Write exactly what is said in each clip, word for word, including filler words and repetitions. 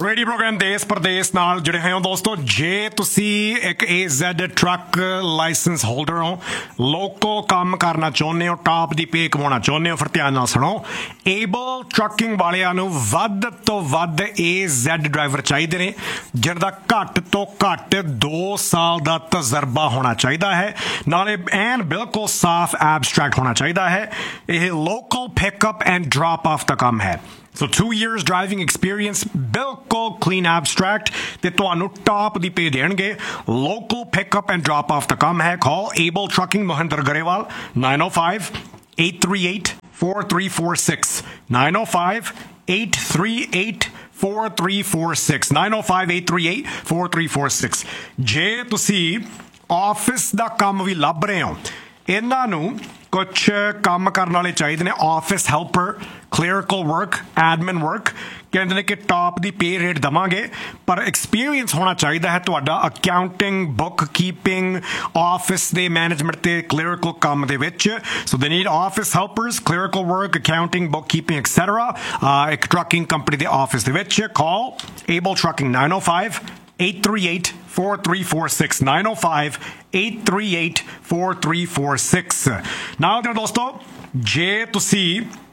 Radio programme देश प्रदेश नाल जुड़े हुए हो दोस्तों। जे तुसी एक A Z truck licence holder हो, लोकल काम करना चाਹੁੰਦੇ हो, टॉप दी पे कमाना चाਹੁੰਦੇ हो, फिर ध्यान नाल सुनो। एबल ट्रकिंग वालियां नूं वध तो वध ए ज़ेड ड्राइवर चाहिए ने जिनका घट तो घट दो साल का तजर्बा होना चाहिए है, नाले एन बिल्कुल साफ एब्सट्रैक्ट होना चाहिए है। यह local pickup and drop of का काम है। So two years driving experience, बिल्कुल clean abstract ते तुहानू टॉप दी पे देणगे। Local pickup and drop off दा काम है। Call Able Trucking Mohinder Garewal nine oh five, eight three eight, four three four six nine oh five, eight three eight, four three four six nine oh five, eight three eight, four three four six। जे तुसी office दा काम भी लभ रहे हो, इन्हां नू कुछ काम करने वाले चाहिए ने। Office helper, clerical work, admin work, कहते हैं कि टॉप दी पे रेट देवांगे, पर एक्सपीरियंस होना चाहिए है तुहाडा अकाउंटिंग, बुक कीपिंग, ऑफिस दे मैनेजमेंट ते क्लरिकल काम दे विच। सो they need office helpers, clerical work, accounting, book keeping etcetera एक ट्रकिंग कंपनी दे ऑफिस दे विच। Call able trucking nine oh five, eight three eight, four three four six nine oh five, eight three eight, four three four six। नाल दोस्तों, जे तुसी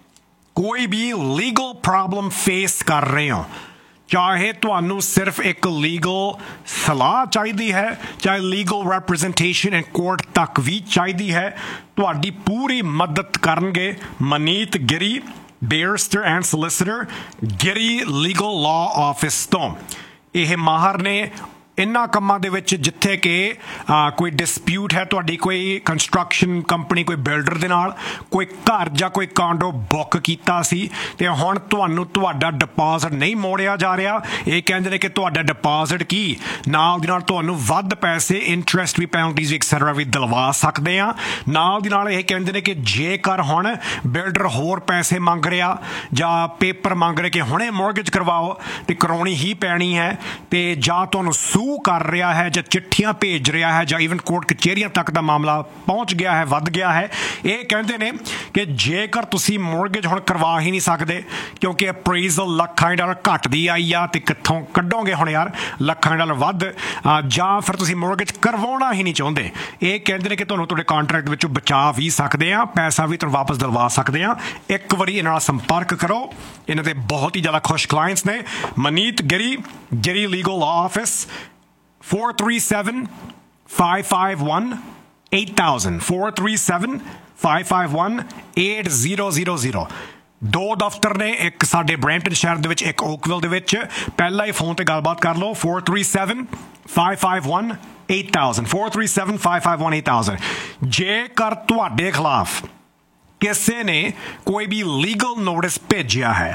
कोई भी legal problem face कर रहे हो, चाहे तुहानू सिर्फ एक लीगल सलाह चाहिए है, चाहे लीगल रिप्रेजेंटेशन इन कोर्ट तक भी चाहिए है, तुहाडी पूरी मदद करनगे मनीत गिरी, barrister and solicitor, Giri legal law office तो। यह माहर ने इन्हां कामां दे विच जिथे कि कोई डिस्प्यूट है, तुहाडी कोई कंस्ट्रक्शन कंपनी, कोई बिल्डर दे नाल कोई घर जां कोई कांडो बुक कीता सी ते हुण तुहानू तुहाडा डिपॉजिट नहीं मोड़िया जा रहा, ये कहंदे ने कि तुहाडा डिपॉजिट की नाल दी नाल तुहानू वध पैसे, इंटरस्ट भी, पेनल्टीज एक्सेट्रा भी दिलवा सकदे आ। नाल दी नाल ये कहंदे ने कि जेकर हुण बिल्डर होर पैसे मंग रहा जां पेपर मंग रहे कि हुणे मॉर्गेज करवाओ ते करवाउणी ही पैणी है, ते जां तुहानू सू कर रहा है जां चिट्ठियां भेज रहा है जां ईवन कोर्ट कचहरियां तक का मामला पहुंच गया है, वध गया है, ये कहते हैं कि जेकर तुसी मॉर्गेज हुण करवा ही नहीं सकते क्योंकि अप्रेजल लखां डॉलर घट दी आई आ, ते कित्थों कड्डोगे हुण यार लखां डॉलर वध, जां फिर तुसी मॉर्गेज करवाउणा ही नहीं चाहुंदे, ये कहते हैं कि तुहानू तुहाडे कॉन्ट्रैक्ट विचों बचा भी सकते हैं, पैसा भी तुहानू वापस दिलवा सकते हैं। एक बारी इन्हां नाल संपर्क करो, इन्हां दे बहुत ही ज़्यादा खुश क्लाइंट्स ने। मनीत गिरी, गिरी legal law office, four three seven, five five one, eight thousand, four three seven, five five one, eight thousand। दो दफ्तर ने, एक साडे ब्रैम्पटन शहर दे विच, एक ओकविल दे विच। पहला ही फोन ते गलबात कर लो, four three seven, five five one, eight thousand, four three seven, five five one, eight thousand। जेकर तुहाडे खिलाफ किसी ने कोई भी लीगल नोटिस भेजिया है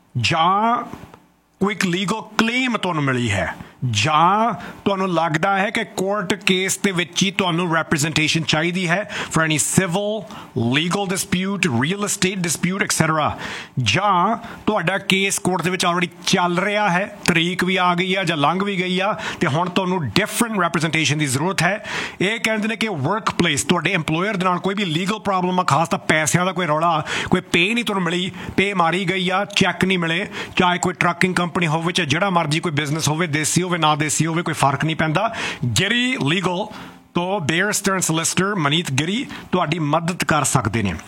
जां कोई लीगल क्लेम तुहानू मिली है, जां तुहानू लगदा है कि कोर्ट केस दे विच ही तुहानू रिप्रेजेंटेशन चाहिए है for any civil legal dispute, real estate dispute etcetera, जां तुहाडा केस कोर्ट दे विच ऑलरेडी चल रहा है, तरीक भी आ गई है जां लंघ भी गई आ, ते हुण तुहानू डिफरेंट रिप्रेजेंटेशन की जरूरत है। ये कहते हैं कि वर्क प्लेस तुहाडे एम्पलॉयर दे नाल कोई भी लीगल प्रॉब्लम आ, खास तां पैसों का कोई रौला, कोई पे नहीं तुहानू मिली, पे मारी गई आ, चैक नहीं मिले, चाहे कोई ट्रकिंग कंपनी होवे चाहे जिहड़ा मर्जी कोई बिजनेस होवे, देसी होवे ना देसी होवे, कोई फर्क नहीं पैंदा। गिरी लीगल तो बैरिस्टर एंड सोलिसिटर मनीत गिरी तुहाडी मदद कर सकते हैं।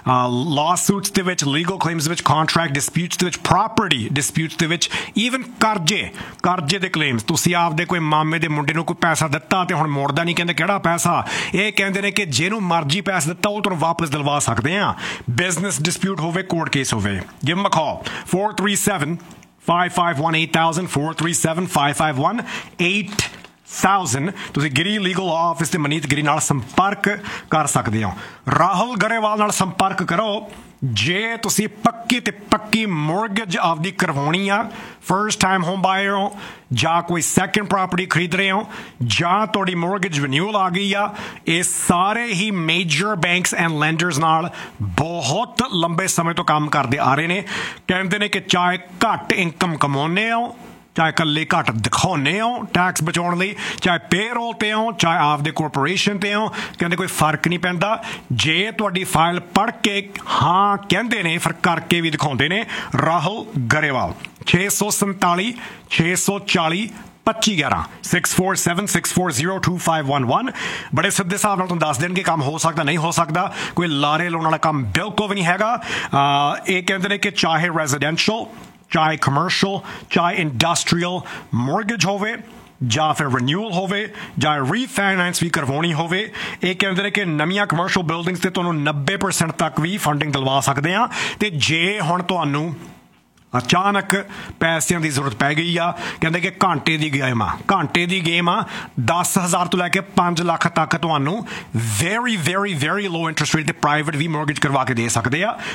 लॉ सूट्स दे विच, लीगल क्लेम्स दे विच, कॉन्ट्रैक्ट डिस्प्यूट्स दे विच, प्रॉपर्टी डिस्प्यूट्स दे विच, ईवन करजे करजे दे क्लेम्स, तुसीं आपदे कोई मामे दे मुंडे नूं कोई पैसा दित्ता ते हुण मोड़दा नहीं, कहंदे किहड़ा पैसा, ये कहंदे ने कि जिहनूं मर्जी पैसा दित्ता ਉਹ ਤੁਹਾਨੂੰ वापस दिलवा सकते हैं। बिजनेस डिस्प्यूट होवे, कोर्ट केस होवे, give him a call four three seven, five five one, eight thousand, four three seven, five five one, eight thousand। ਤੁਸੀਂ ਗਿਰੀ ਲੀਗਲ ਆਫਿਸ ਤੇ ਮਨੀਤ ਗਿਰੀ ਨਾਲ ਸੰਪਰਕ ਕਰ ਸਕਦੇ ਹੋ। ਰਾਹੁਲ ਗਰੇਵਾਲ ਨਾਲ ਸੰਪਰਕ ਕਰੋ ਜੇ ਤੁਸੀਂ ਪੱਕੀ ਤੇ ਪੱਕੀ ਮੋਰਗੇਜ ਆਪਦੀ ਕਰਵਾਉਣੀ ਆ, ਫਰਸਟ ਟਾਈਮ ਹੋਮ ਬਾਇਰ ਹੋ ਜਾਂ ਕੋਈ ਸੈਕੰਡ ਪ੍ਰਾਪਰਟੀ ਖਰੀਦ ਰਹੇ ਹੋ, ਜਾਂ ਤੁਹਾਡੀ ਮੋਰਗੇਜ ਰਿਨਿਊਅਲ ਆ ਗਈ ਆ, ਇਹ ਸਾਰੇ ਹੀ ਮੇਜਰ ਬੈਂਕਸ ਐਂਡ ਲੈਂਡਰਸ ਨਾਲ ਬਹੁਤ ਲੰਬੇ ਸਮੇਂ ਤੋਂ ਕੰਮ ਕਰਦੇ ਆ ਰਹੇ ਨੇ। ਕਹਿੰਦੇ ਨੇ ਕਿ ਚਾਹੇ ਘੱਟ ਇਨਕਮ ਕਮਾਉਂਦੇ ਹੋ, चाहे कल्ले घट दिखाने हो टैक्स बचाने लई, चाहे पेरोल ते हो, चाहे आपदे कॉरपोरेशन ते हो, कहते कोई फर्क नहीं पैंदा। जे तुहाडी फाइल पढ़ के हाँ कहते ने फिर करके भी दिखाते ने। राहुल गरेवाल ਛੇ ਸੌ ਸੰਤਾਲੀ ਛੇ ਸੌ ਚਾਲੀ ਪੱਚੀ ਗਿਆਰਾਂ six four seven six four zero two five one one ਬੜੇ ਸਿੱਧੇ ਹਿਸਾਬ ਨਾਲ ਤੁਹਾਨੂੰ ਦੱਸ ਦੇਣਗੇ ਕੰਮ ਹੋ ਸਕਦਾ ਨਹੀਂ ਹੋ ਸਕਦਾ ਕੋਈ ਲਾਰੇ ਲਾਉਣ ਵਾਲਾ ਕੰਮ ਬਿਲਕੁਲ ਵੀ ਨਹੀਂ ਹੈਗਾ ਇਹ ਕਹਿੰਦੇ ਨੇ ਕਿ ਚਾਹੇ ਰੈਜ਼ੀਡੈਂਸ਼ੀਅਲ ਚਾਹੇ ਕਮਰਸ਼ੀਅਲ ਚਾਹੇ ਇੰਡਸਟਰੀਅਲ ਮੋਰਗੇਜ ਹੋਵੇ ਜਾਂ ਫਿਰ ਰਿਨਿਊਅਲ ਹੋਵੇ ਜਾਂ ਰੀਫਾਈਨੈਂਸ ਵੀ ਕਰਵਾਉਣੀ ਹੋਵੇ ਇਹ ਕਹਿੰਦੇ ਨੇ ਕਿ ਨਵੀਆਂ ਕਮਰਸ਼ੀਅਲ ਬਿਲਡਿੰਗਸ 'ਤੇ ਤੁਹਾਨੂੰ ਨੱਬੇ ਪਰਸੈਂਟ ਤੱਕ ਵੀ ਫੰਡਿੰਗ ਦਿਲਵਾ ਸਕਦੇ ਆ ਅਤੇ ਜੇ ਹੁਣ ਤੁਹਾਨੂੰ ਅਚਾਨਕ ਪੈਸਿਆਂ ਦੀ ਜ਼ਰੂਰਤ ਪੈ ਗਈ ਆ ਕਹਿੰਦੇ ਕਿ ਘੰਟੇ ਦੀ ਗੇਮ ਆ ਘੰਟੇ ਦੀ ਗੇਮ ਆ ਦਸ ਹਜ਼ਾਰ ਤੋਂ ਲੈ ਕੇ ਪੰਜ ਲੱਖ ਤੱਕ ਤੁਹਾਨੂੰ ਵੈਰੀ ਵੈਰੀ ਵੈਰੀ ਲੋ ਇੰਟਰਸਟ ਰੇਟ 'ਤੇ ਪ੍ਰਾਈਵੇਟ ਵੀ ਮੋਰਗੇਜ ਕਰਵਾ ਕੇ ਦੇ ਸਕਦੇ ਆ